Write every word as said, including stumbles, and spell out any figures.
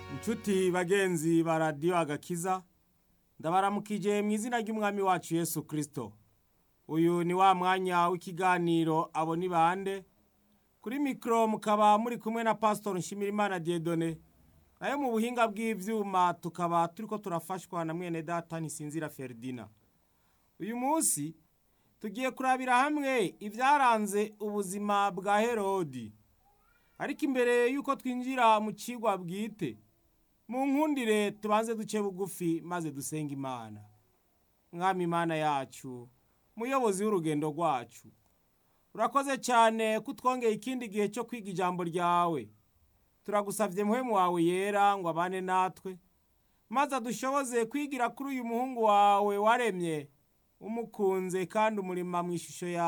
Nshuti bagenzi ba radiyo agakiza ndabaramukije mu izina ry'umwami wacu Yesu Kristo. Uyu ni wa mwanya w'ikiganiro abo ni bande. Kuri mikro mukaba muri kumwe na Pastor Nshimirimana Dieudonné. Nayo mu buhinga bw'ivyuma tukaba turiko turafashwa na mwene data Ntisinzira Ferdina. Uyu munsi tugiye kurabira hamwe ivyaranze ubuzima bwa Herodi. Ariko imbere yuko twinjira mu cigwa bwite, mu nkundire tubanze duce bugufi maze dusenga Imana. Mwami Imana yacu, muyobozi w'urugendo rwacu, urakoze cyane kutwongeye ikindi gihe cyo kwiga ijambo ryawe. Turagusavye muhemu wawe yera ngo abane natwe, maze dushoboze kwigira kuri uyu muhungu wawe waremye, umukunze kandi umurima mu ishusho yawe.